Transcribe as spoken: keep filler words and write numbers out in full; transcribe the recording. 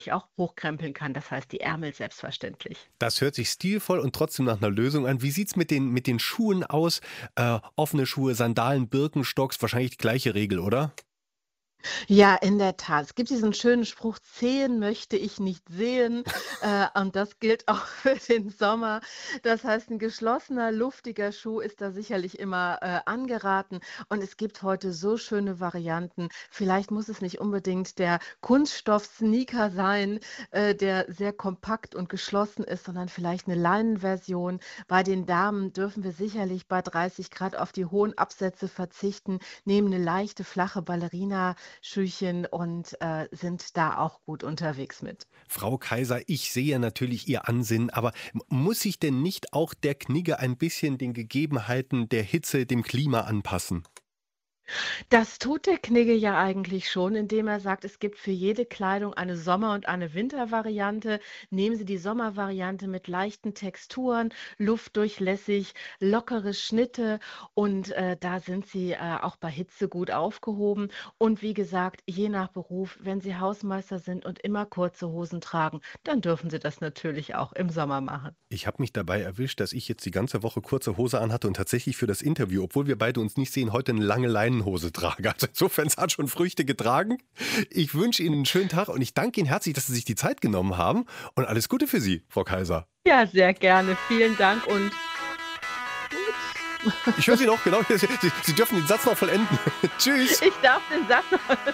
ich auch hochkrempeln kann, das heißt die Ärmel selbstverständlich. Das hört sich stilvoll und trotzdem nach 'ner Lösung an. Wie sieht's mit den mit den Schuhen aus? Äh, offene Schuhe, Sandalen, Birkenstocks, wahrscheinlich die gleiche Regel, oder? Ja, in der Tat. Es gibt diesen schönen Spruch: „Zehen möchte ich nicht sehen“, äh, und das gilt auch für den Sommer. Das heißt, 'n geschlossener, luftiger Schuh ist da sicherlich immer, äh, angeraten. Und es gibt heute so schöne Varianten. Vielleicht muss es nicht unbedingt der Kunststoff-Sneaker sein, äh, der sehr kompakt und geschlossen ist, sondern vielleicht 'ne Leinenversion. Bei den Damen dürfen wir sicherlich bei dreißig Grad auf die hohen Absätze verzichten, nehmen 'ne leichte, flache Ballerinaschüchen und, äh, sind da auch gut unterwegs mit. Frau Kaiser, ich sehe natürlich Ihr Ansinnen, aber m muss sich denn nicht auch der Knigge ein bisschen den Gegebenheiten der Hitze, dem Klima anpassen? Das tut der Knigge ja eigentlich schon, indem er sagt, es gibt für jede Kleidung eine Sommer und eine Wintervariante. Nehmen Sie die Sommervariante mit leichten Texturen, luftdurchlässig, lockere Schnitte und, äh, da sind Sie, äh, auch bei Hitze gut aufgehoben. Und wie gesagt, je nach Beruf, wenn Sie Hausmeister sind und immer kurze Hosen tragen, dann dürfen Sie das natürlich auch im Sommer machen. Ich habe mich dabei erwischt, dass ich jetzt die ganze Woche kurze Hose anhatte und tatsächlich für das Interview, obwohl wir beide uns nicht sehen, heute 'ne lange Leinenhose trage. Also insofern, es hat schon Früchte getragen. Ich wünsche Ihnen 'n schönen Tag und ich danke Ihnen herzlich, dass Sie sich die Zeit genommen haben und alles Gute für Sie, Frau Kaiser. Ja, sehr gerne. Vielen Dank und gut. Ich höre Sie noch, genau. Sie Sie dürfen den Satz noch vollenden. Tschüss. Ich darf den Satz noch